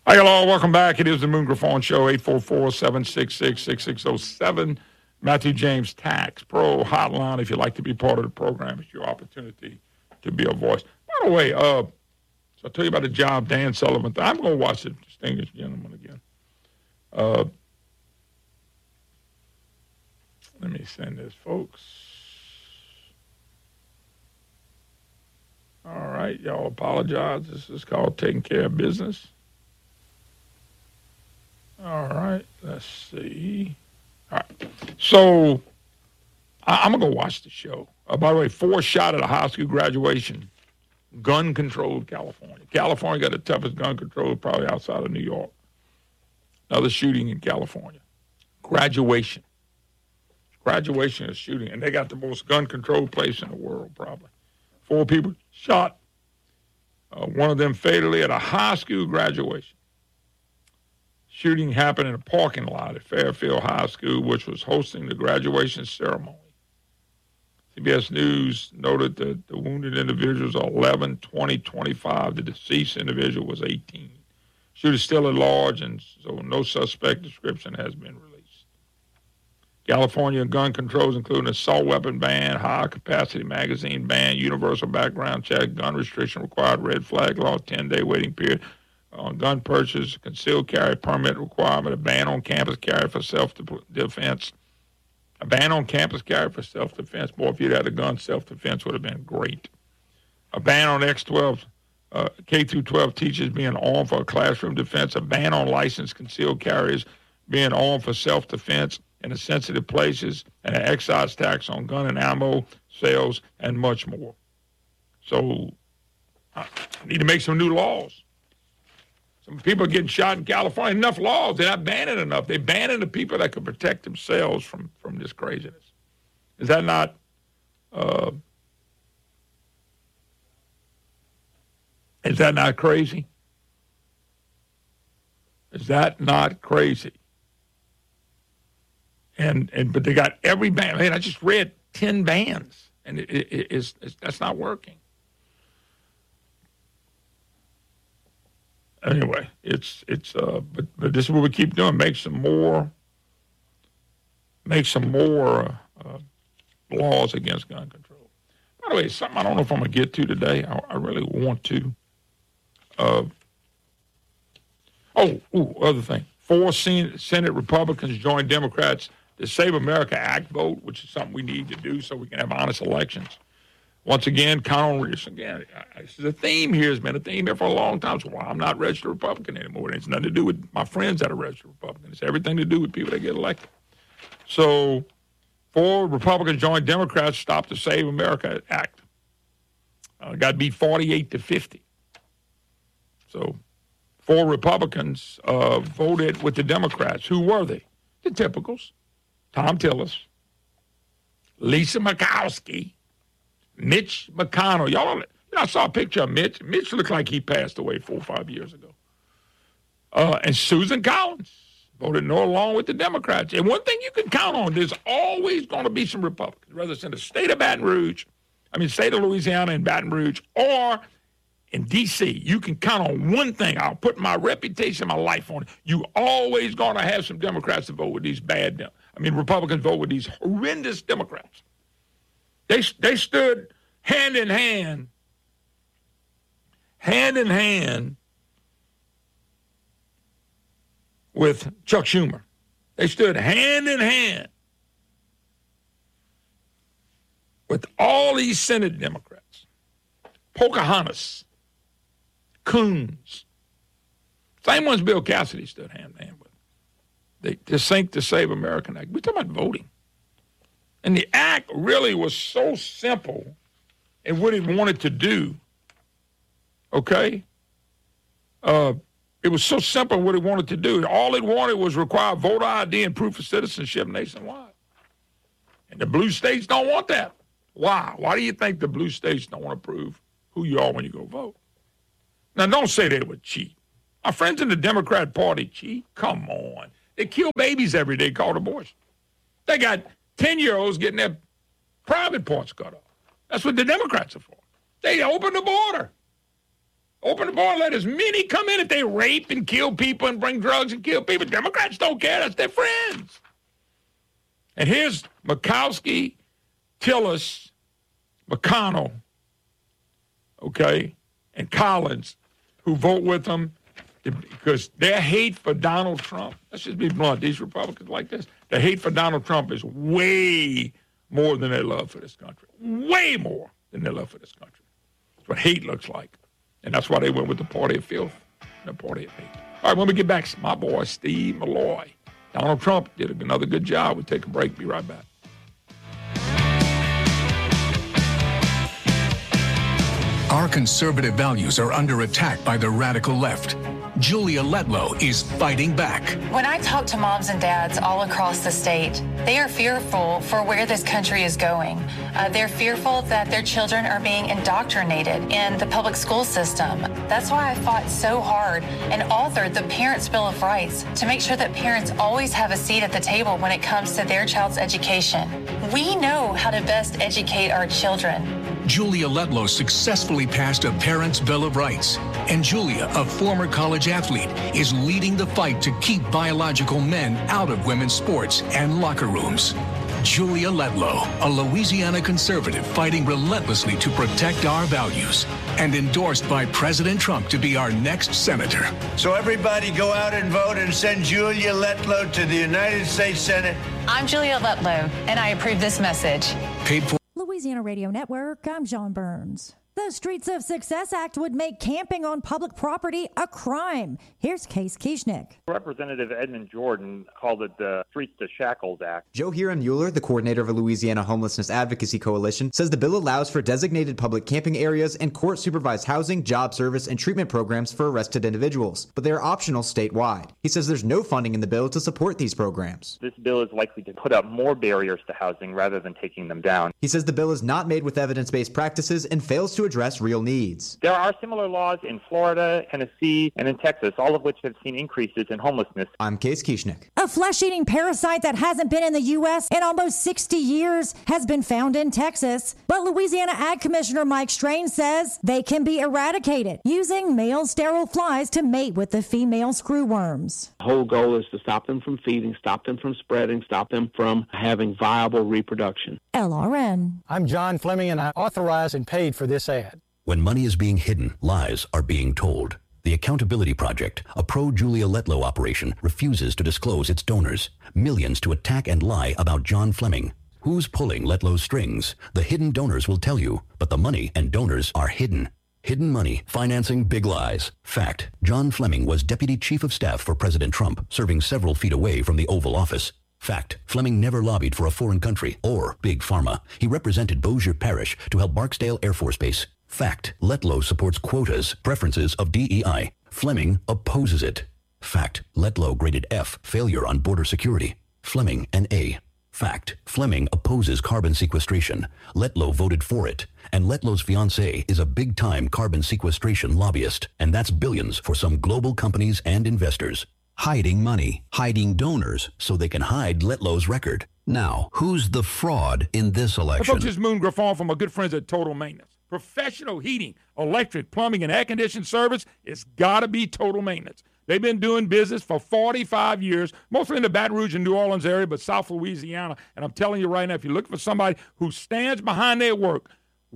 Hi, hello. Welcome back. It is the Moon Griffon Show, 844-766-6607. Matthew James Tax Pro Hotline. If you'd like to be part of the program, it's your opportunity to be a voice. By the way, so I'll tell you about the job Dan Sullivan. I'm going to watch the Distinguished Gentleman again. Let me send this, folks. All right, y'all apologize. This is called Taking Care of Business. All right, let's see. All right, so I'm going to go watch the show. By the way, 4 shot at a high school graduation, gun-controlled California. California got the toughest gun control probably outside of New York. Another shooting in California. Graduation is shooting, and they got the most gun-controlled place in the world probably. 4 people shot, one of them fatally at a high school graduation. Shooting happened in a parking lot at Fairfield High School, which was hosting the graduation ceremony. CBS News noted that the wounded individuals are 11, 20, 25. The deceased individual was 18. Shooter still at large, and so no suspect description has been released. California gun controls include an assault weapon ban, high-capacity magazine ban, universal background check, gun restriction required, red flag law, 10-day waiting period on gun purchase, concealed carry permit requirement, a ban on campus carry for self-defense. A ban on campus carry for self-defense. Boy, if you'd had a gun, self-defense would have been great. A ban on X-12, K-12 teachers being armed for classroom defense. A ban on licensed concealed carriers being armed for self-defense in the sensitive places, and an excise tax on gun and ammo sales, and much more. So I need to make some new laws. Some people are getting shot in California. Enough laws. They're not banning enough. They're banning the people that can protect themselves from this craziness. Is that not crazy? Is that not crazy? But they got every ban. Man, I just read 10 bans, and that's not working. Anyway, but this is what we keep doing. Make some more laws against gun control. By the way, something I don't know if I'm gonna get to today. I really want to. Other thing. 4 Senate Republicans joined Democrats to Save America Act vote, which is something we need to do so we can have honest elections. Once again, count on this. Again, the theme here has been a theme here for a long time. So I'm not registered Republican anymore. It has nothing to do with my friends that are registered Republican. It's everything to do with people that get elected. So 4 Republicans joined Democrats to stop the Save America Act. Got beat 48-50. So 4 Republicans voted with the Democrats. Who were they? The typicals. Tom Tillis, Lisa Murkowski, Mitch McConnell. I saw a picture of Mitch. Mitch looked like he passed away 4 or 5 years ago. And Susan Collins voted no along with the Democrats. And one thing you can count on, there's always going to be some Republicans, whether it's in the state of state of Louisiana and Baton Rouge, or in D.C., you can count on one thing. I'll put my reputation, my life on it. You always going to have some Democrats to vote with these Republicans vote with these horrendous Democrats. They stood hand in hand with Chuck Schumer. They stood hand in hand with all these Senate Democrats. Pocahontas, Coons, same ones Bill Cassidy stood hand in hand with. To sink the Save American Act. We're talking about voting. And the act really was so simple in what it wanted to do. Okay? It was so simple in what it wanted to do. All it wanted was require voter ID and proof of citizenship nationwide. And the blue states don't want that. Why? Why do you think the blue states don't want to prove who you are when you go vote? Now, don't say they would cheat. Our friends in the Democrat Party cheat? Come on. They kill babies every day called abortion. They got 10-year-olds getting their private parts cut off. That's what the Democrats are for. They open the border. Open the border, let as many come in if they rape and kill people and bring drugs and kill people. Democrats don't care. That's their friends. And here's Murkowski, Tillis, McConnell, okay, and Collins, who vote with them because their hate for Donald Trump, let's just be blunt, these Republicans like this, the hate for Donald Trump is way more than their love for this country. Way more than their love for this country. That's what hate looks like. And that's why they went with the party of filth and the party of hate. All right, when we get back, my boy Steve Malloy. Donald Trump did another good job. We'll take a break. Be right back. Our conservative values are under attack by the radical left. Julia Letlow is fighting back. When I talk to moms and dads all across the state, they are fearful for where this country is going. They're fearful that their children are being indoctrinated in the public school system. That's why I fought so hard and authored the Parents' Bill of Rights to make sure that parents always have a seat at the table when it comes to their child's education. We know how to best educate our children. Julia Letlow successfully passed a Parents' Bill of Rights. And Julia, a former college athlete, is leading the fight to keep biological men out of women's sports and locker rooms. Julia Letlow, a Louisiana conservative fighting relentlessly to protect our values, and endorsed by President Trump to be our next senator. So everybody go out and vote and send Julia Letlow to the United States Senate. I'm Julia Letlow, and I approve this message. Paid for. Louisiana Radio Network, I'm John Burns. The Streets of Success Act would make camping on public property a crime. Here's Case Kieschnick. Representative Edmund Jordan called it the Streets to Shackles Act. Joe Hiram-Mueller, the coordinator of the Louisiana Homelessness Advocacy Coalition, says the bill allows for designated public camping areas and court-supervised housing, job service, and treatment programs for arrested individuals, but they are optional statewide. He says there's no funding in the bill to support these programs. This bill is likely to put up more barriers to housing rather than taking them down. He says the bill is not made with evidence-based practices and fails to address real needs. There are similar laws in Florida, Tennessee, and in Texas, all of which have seen increases in homelessness. I'm Case Kieschnick. A flesh-eating parasite that hasn't been in the U.S. in almost 60 years has been found in Texas. But Louisiana Ag Commissioner Mike Strain says they can be eradicated using male sterile flies to mate with the female screwworms. The whole goal is to stop them from feeding, stop them from spreading, stop them from having viable reproduction. LRN. I'm John Fleming, and I authorized and paid for this ad. When money is being hidden, lies are being told. The Accountability Project, a pro-Julia Letlow operation, refuses to disclose its donors. Millions to attack and lie about John Fleming. Who's pulling Letlow's strings? The hidden donors will tell you, but the money and donors are hidden. Hidden money, financing big lies. Fact, John Fleming was Deputy Chief of Staff for President Trump, serving several feet away from the Oval Office. Fact, Fleming never lobbied for a foreign country or Big Pharma. He represented Bossier Parish to help Barksdale Air Force Base. Fact, Letlow supports quotas, preferences of DEI. Fleming opposes it. Fact, Letlow graded F, failure on border security. Fleming an A. Fact, Fleming opposes carbon sequestration. Letlow voted for it. And Letlow's fiancé is a big-time carbon sequestration lobbyist. And that's billions for some global companies and investors. Hiding money, hiding donors, so they can hide Letlow's record. Now, who's the fraud in this election? Folks, this is Moon Griffon from my good friends at Total Maintenance. Professional heating, electric, plumbing, and air conditioning service, it's got to be Total Maintenance. They've been doing business for 45 years, mostly in the Baton Rouge and New Orleans area, but South Louisiana. And I'm telling you right now, if you're looking for somebody who stands behind their work,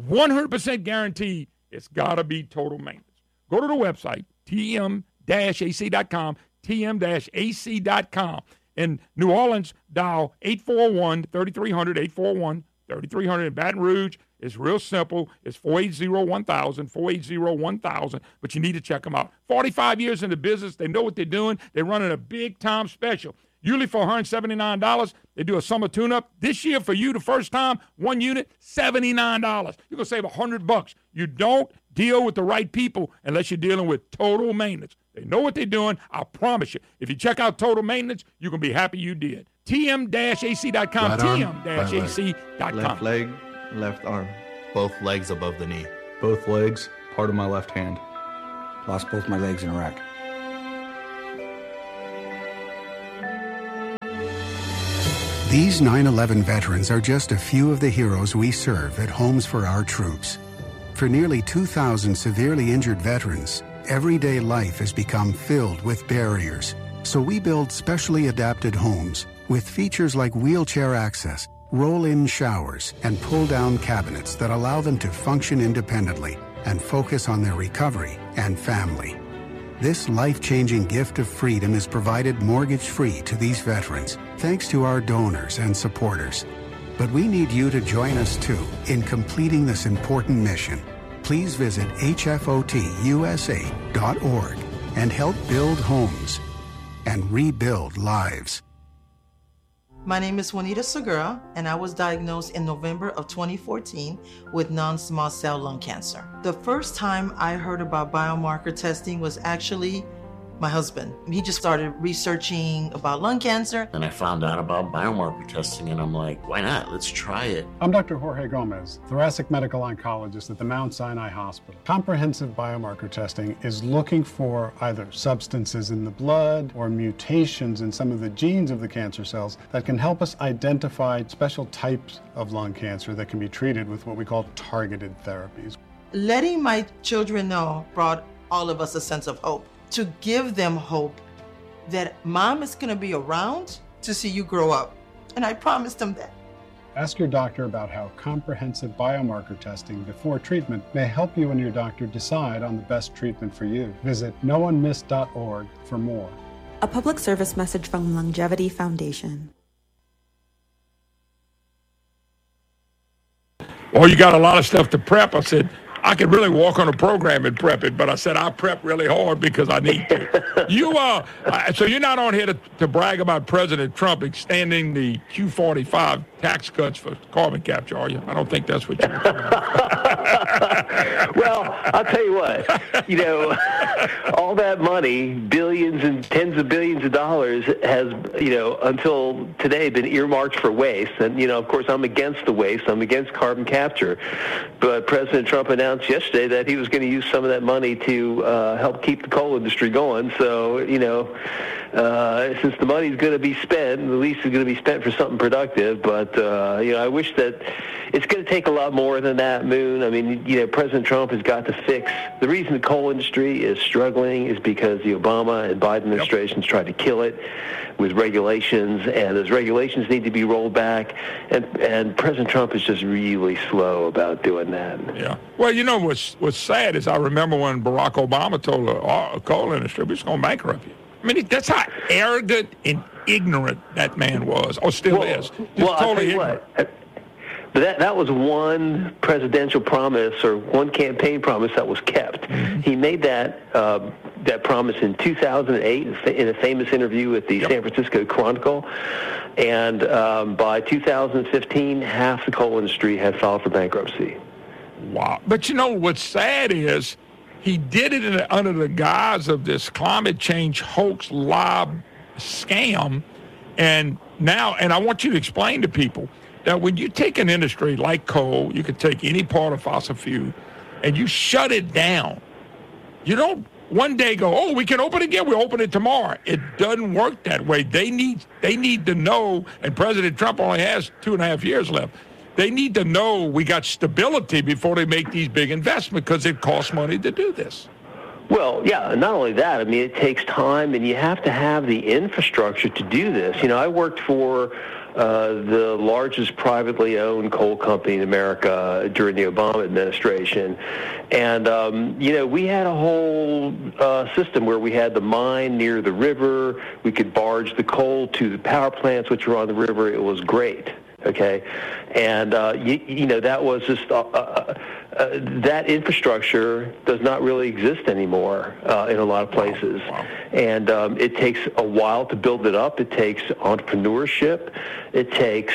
100% guaranteed, it's got to be Total Maintenance. Go to the website, tm-ac.com, tm-ac.com. In New Orleans, dial 841-3300, 841-3300. In Baton Rouge, it's real simple. It's 480-1000, 480-1000, but you need to check them out. 45 years in the business. They know what they're doing. They're running a big-time special. Usually for $179, they do a summer tune-up. This year for you, the first time, one unit, $79. You're going to save $100. You don't deal with the right people unless you're dealing with Total Maintenance. They know what they're doing. I promise you. If you check out Total Maintenance, you're going to be happy you did. tm-ac.com, right tm-ac.com. Left leg, left arm. Both legs above the knee. Both legs, part of my left hand. Lost both my legs in Iraq. These 9/11 veterans are just a few of the heroes we serve at Homes for Our Troops. For nearly 2,000 severely injured veterans, everyday life has become filled with barriers. So we build specially adapted homes with features like wheelchair access, roll-in showers, and pull-down cabinets that allow them to function independently and focus on their recovery and family. This life-changing gift of freedom is provided mortgage-free to these veterans, thanks to our donors and supporters. But we need you to join us, too, in completing this important mission. Please visit hfotusa.org and help build homes and rebuild lives. My name is Juanita Segura, and I was diagnosed in November of 2014 with non-small cell lung cancer. The first time I heard about biomarker testing was actually my husband. He just started researching about lung cancer. And I found out about biomarker testing, and I'm like, why not? Let's try it. I'm Dr. Jorge Gomez, thoracic medical oncologist at the Mount Sinai Hospital. Comprehensive biomarker testing is looking for either substances in the blood or mutations in some of the genes of the cancer cells that can help us identify special types of lung cancer that can be treated with what we call targeted therapies. Letting my children know brought all of us a sense of hope. To give them hope that mom is going to be around to see you grow up. And I promised them that. Ask your doctor about how comprehensive biomarker testing before treatment may help you and your doctor decide on the best treatment for you. Visit noonemiss.org for more. A public service message from Longevity Foundation. Well, you got a lot of stuff to prep. I said, I could really walk on a program and prep it, but I said I prep really hard because I need to. So you're not on here to brag about President Trump extending the Q45 tax cuts for carbon capture, are you? I don't think that's what you're talking about. Well, I'll tell you what, all that money, billions and tens of billions of dollars has, until today been earmarked for waste. And, of course, I'm against the waste. I'm against carbon capture. But President Trump announced yesterday that he was going to use some of that money to help keep the coal industry going. So, since the money's going to be spent, the lease is going to be spent for something productive. But, I wish that it's going to take a lot more than that, Moon. I mean, President Trump has got to fix. The reason the coal industry is struggling is because the Obama and Biden administrations tried to kill it with regulations, and those regulations need to be rolled back. And President Trump is just really slow about doing that. Yeah. Well, what's sad is I remember when Barack Obama told the coal industry, we're just going to bankrupt you. I mean, that's how arrogant and ignorant that man was, or still is. Just totally ignorant. That was one presidential promise or one campaign promise that was kept. Mm-hmm. He made that promise in 2008 in a famous interview with the San Francisco Chronicle. And by 2015, half the coal industry had filed for bankruptcy. Wow. But what's sad is he did it under the guise of this climate change hoax, lie, scam. And I want you to explain to people that when you take an industry like coal, you could take any part of fossil fuel, and you shut it down. You don't one day go, we can open it again. We'll open it tomorrow. It doesn't work that way. They need to know, and President Trump only has 2.5 years left. They need to know we got stability before they make these big investments because it costs money to do this. Well, yeah, not only that, I mean, it takes time, and you have to have the infrastructure to do this. I worked for the largest privately owned coal company in America during the Obama administration. And, we had a whole system where we had the mine near the river. We could barge the coal to the power plants, which were on the river. It was great. Okay, and that was just that infrastructure does not really exist anymore in a lot of places, and it takes a while to build it up. It takes entrepreneurship. It takes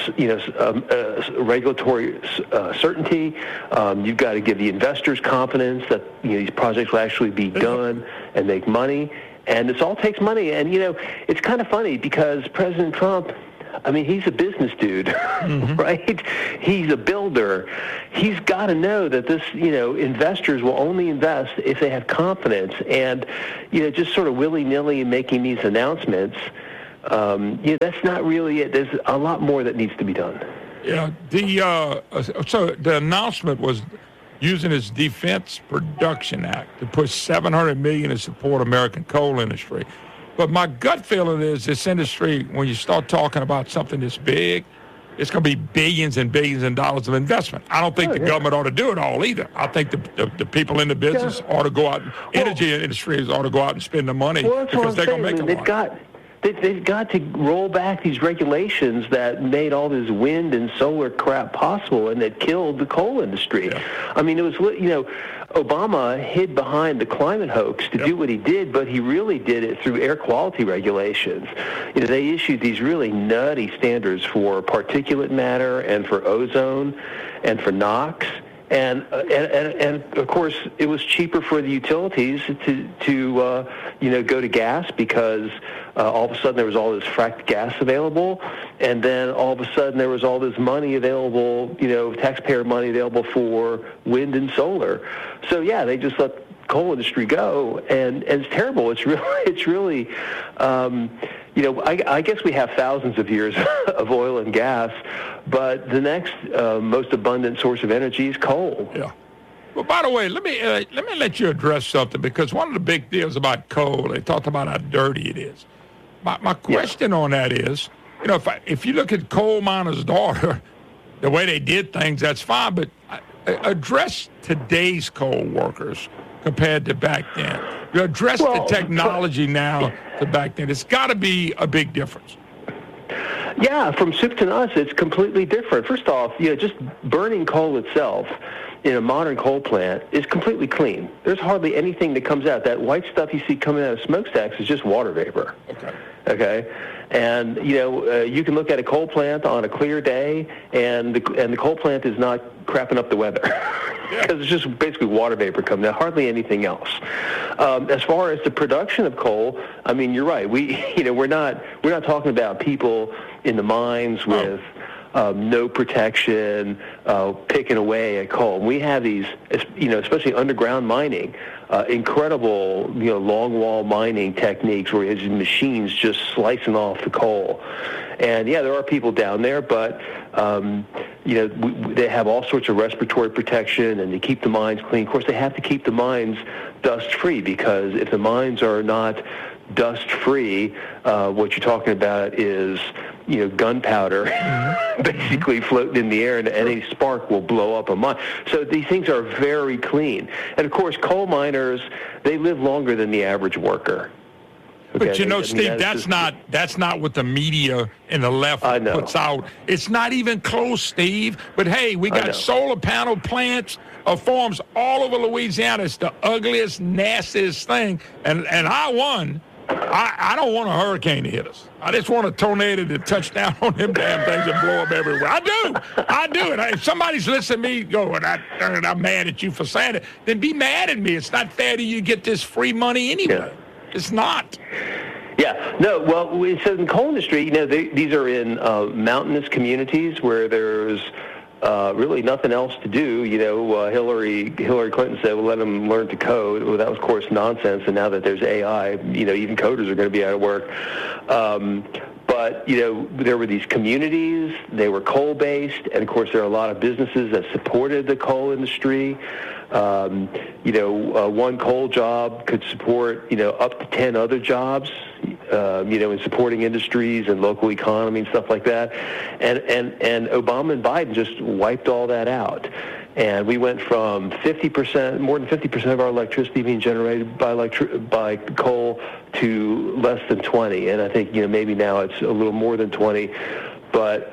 regulatory certainty. You've got to give the investors confidence that these projects will actually be done and make money. And this all takes money. And it's kind of funny because President Trump, I mean, he's a business dude, right? He's a builder. He's got to know that this, investors will only invest if they have confidence. And, just sort of willy-nilly making these announcements, that's not really it. There's a lot more that needs to be done. Yeah. So the announcement was using its Defense Production Act to push $700 million to support American coal industry. But my gut feeling is this industry, when you start talking about something this big, it's going to be billions and billions of dollars of investment. I don't think the government ought to do it all either. I think the people in the business ought to go out, energy industries ought to go out and spend the money because they're going to make a lot. They've got to roll back these regulations that made all this wind and solar crap possible and that killed the coal industry. Yeah. I mean, it was, Obama hid behind the climate hoax to do what he did, but he really did it through air quality regulations. They issued these really nutty standards for particulate matter and for ozone and for NOx. And of course, it was cheaper for the utilities to go to gas because all of a sudden there was all this fracked gas available, and then all of a sudden there was all this money available, taxpayer money available for wind and solar. So yeah, they just let coal industry go, and it's terrible. It's really. I guess we have thousands of years of oil and gas, but the next most abundant source of energy is coal. Yeah. Well, by the way, let me let you address something, because one of the big deals about coal, they talked about how dirty it is. My question on that is, if you look at Coal Miner's Daughter, the way they did things, that's fine, but address today's coal workers compared to back then. You address the technology now to back then. It's got to be a big difference. Yeah, from soup to nuts, it's completely different. First off, just burning coal itself in a modern coal plant is completely clean. There's hardly anything that comes out. That white stuff you see coming out of smokestacks is just water vapor. Okay? And, you can look at a coal plant on a clear day, and the coal plant is not crapping up the weather. Because it's just basically water vapor coming out, hardly anything else. As far as the production of coal, I mean, you're right. We're not talking about people in the mines with no protection, picking away at coal. We have these, especially underground mining, incredible, long wall mining techniques where it's machines just slicing off the coal. And yeah, there are people down there, but they have all sorts of respiratory protection, and they keep the mines clean. Of course, they have to keep the mines dust-free, because if the mines are not dust-free, what you're talking about is, gunpowder basically floating in the air, and any spark will blow up a mine. So these things are very clean. And of course, coal miners, they live longer than the average worker. Okay? But Steve, that's not what the media and the left puts out. It's not even close, Steve. But hey, we got solar panel plants, farms all over Louisiana. It's the ugliest, nastiest thing. And I won. I don't want a hurricane to hit us. I just want a tornado to touch down on them damn things and blow up everywhere. I do. And if somebody's listening to me going, I'm mad at you for saying it, then be mad at me. It's not fair that you get this free money anyway. Yeah. It's not. Yeah. No, well, so in the coal industry, these are in mountainous communities where there's really nothing else to do. Hillary Clinton said, well, let them learn to code. Well, that was, of course, nonsense. And now that there's AI, even coders are going to be out of work. But, there were these communities. They were coal-based. And, of course, there are a lot of businesses that supported the coal industry. One coal job could support, up to 10 other jobs, in supporting industries and local economy and stuff like that. And Obama and Biden just wiped all that out. And we went from more than 50% of our electricity being generated by coal to less than 20. And I think, maybe now it's a little more than 20. But,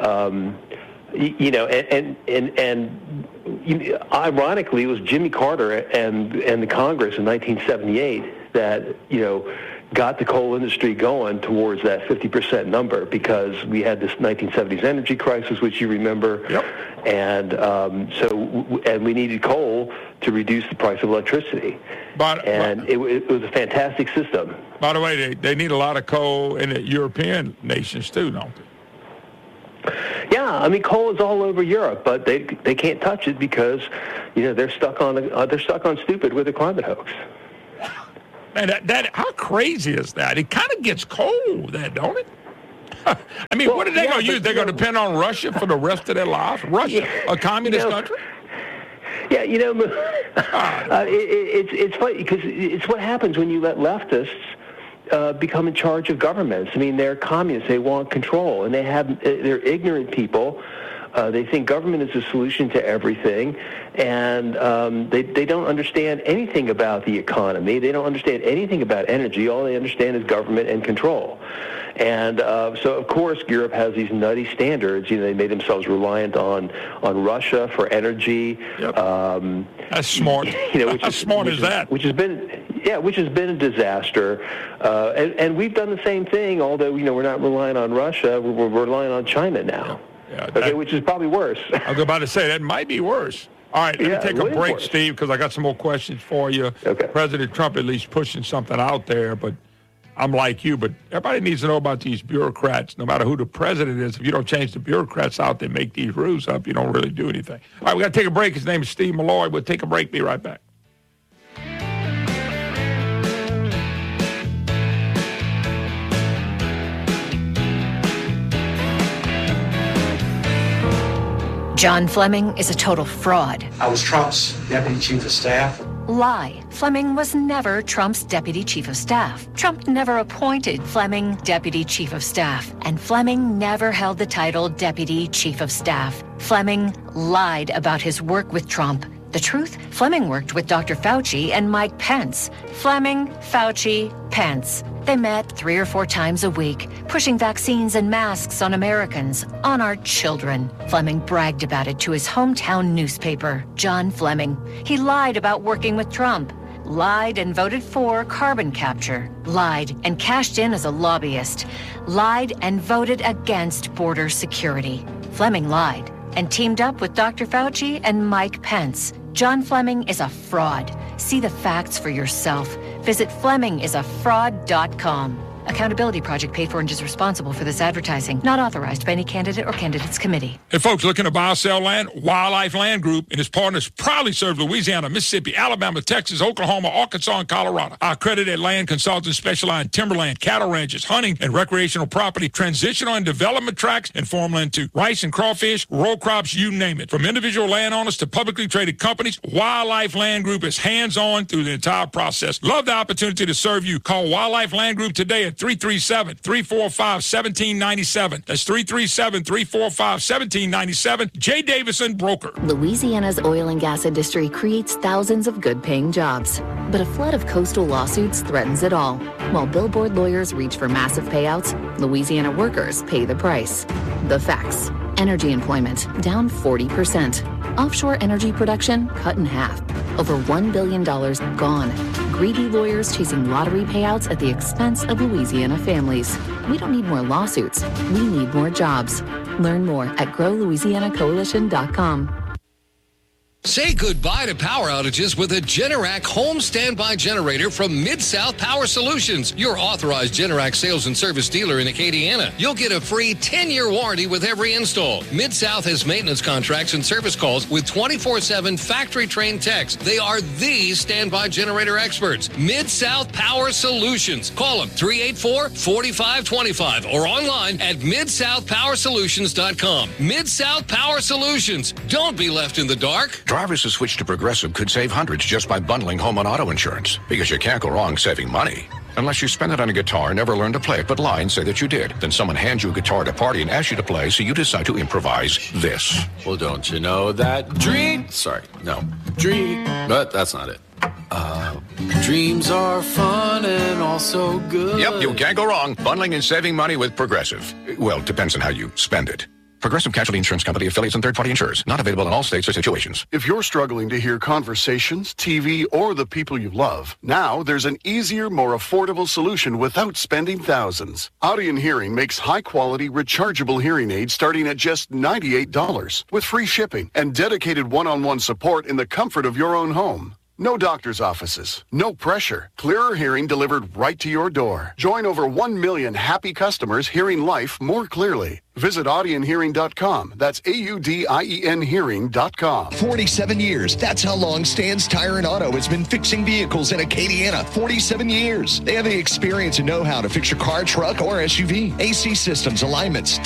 ironically, it was Jimmy Carter and the Congress in 1978 that, got the coal industry going towards that 50% number, because we had this 1970s energy crisis, which you remember. Yep. And and we needed coal to reduce the price of electricity. It was a fantastic system. By the way, they need a lot of coal in the European nations too, don't they? Yeah, I mean, coal is all over Europe, but they can't touch it because they're stuck on stupid with the climate hoax. Man, that how crazy is that? It kind of gets cold, don't it? I mean, what are they going to use? They're going to depend on Russia for the rest of their lives? Russia, a communist country? Yeah, it's funny because it's what happens when you let leftists become in charge of governments. I mean, they're communists. They want control, and they're ignorant people. They think government is the solution to everything, and they don't understand anything about the economy. They don't understand anything about energy. All they understand is government and control. And so, of course, Europe has these nutty standards. They made themselves reliant on Russia for energy. Yep. That's smart. How smart is that? Which has been a disaster. And we've done the same thing. Although we're not relying on Russia, we're relying on China now. Yeah, which is probably worse. I was about to say that might be worse. All right, let me take a break, Steve, because I got some more questions for you. Okay. President Trump at least pushing something out there, but I'm like you, but everybody needs to know about these bureaucrats. No matter who the president is, if you don't change the bureaucrats out, they make these rules up, you don't really do anything. All right, we got to take a break. His name is Steve Malloy. We'll take a break. Be right back. John Fleming is a total fraud. I was Trump's deputy chief of staff. Lie. Fleming was never Trump's deputy chief of staff. Trump never appointed Fleming deputy chief of staff, and Fleming never held the title deputy chief of staff. Fleming lied about his work with Trump. The truth? Fleming worked with Dr. Fauci and Mike Pence. Fleming, Fauci, Pence. They met 3 or 4 times a week, pushing vaccines and masks on Americans, on our children. Fleming bragged about it to his hometown newspaper, John Fleming. He lied about working with Trump, lied and voted for carbon capture, lied and cashed in as a lobbyist, lied and voted against border security. Fleming lied and teamed up with Dr. Fauci and Mike Pence. John Fleming is a fraud. See the facts for yourself. Visit FlemingIsAFraud.com. Accountability Project paid for and is responsible for this advertising. Not authorized by any candidate or candidates committee. Hey, folks, looking to buy or sell land? Wildlife Land Group and its partners proudly serve Louisiana, Mississippi, Alabama, Texas, Oklahoma, Arkansas, and Colorado. Our accredited land consultants specialize in timberland, cattle ranches, hunting, and recreational property, transitional and development tracts, and farmland too. Rice and crawfish, row crops, you name it. From individual landowners to publicly traded companies, Wildlife Land Group is hands-on through the entire process. Love the opportunity to serve you. Call Wildlife Land Group today at 337-345-1797. That's 337-345-1797. Jay Davison, broker. Louisiana's oil and gas industry creates thousands of good-paying jobs. But a flood of coastal lawsuits threatens it all. While billboard lawyers reach for massive payouts, Louisiana workers pay the price. The facts. Energy employment down 40%. Offshore energy production cut in half. Over $1 billion gone. Greedy lawyers chasing lottery payouts at the expense of Louisiana families. We don't need more lawsuits. We need more jobs. Learn more at growlouisianacoalition.com. Say goodbye to power outages with a Generac home standby generator from Mid-South Power Solutions, your authorized Generac sales and service dealer in Acadiana. You'll get a free 10-year warranty with every install. Mid-South has maintenance contracts and service calls with 24/7 factory-trained techs. They are the standby generator experts. Mid-South Power Solutions. Call them 384-4525 or online at midsouthpowersolutions.com. Mid-South Power Solutions. Don't be left in the dark. Drivers who switch to Progressive could save hundreds just by bundling home and auto insurance. Because you can't go wrong saving money. Unless you spend it on a guitar, never learn to play it, but lie and say that you did. Then someone hands you a guitar at a party and asks you to play, so you decide to improvise this. Well, don't you know that but that's not it. Dreams are fun and also good. Yep, you can't go wrong bundling and saving money with Progressive. Well, depends on how you spend it. Progressive Casualty Insurance Company, affiliates, and third-party insurers. Not available in all states or situations. If you're struggling to hear conversations, TV, or the people you love, now there's an easier, more affordable solution without spending thousands. Audion Hearing makes high-quality, rechargeable hearing aids starting at just $98 with free shipping and dedicated one-on-one support in the comfort of your own home. No doctor's offices, no pressure. Clearer hearing delivered right to your door. Join over 1 million happy customers hearing life more clearly. Visit audionhearing.com. That's AUDIEN hearing.com. 47 years. That's how long Stan's Tire and Auto has been fixing vehicles in Acadiana. 47 years. They have the experience and know-how to fix your car, truck, or SUV. AC systems, alignments,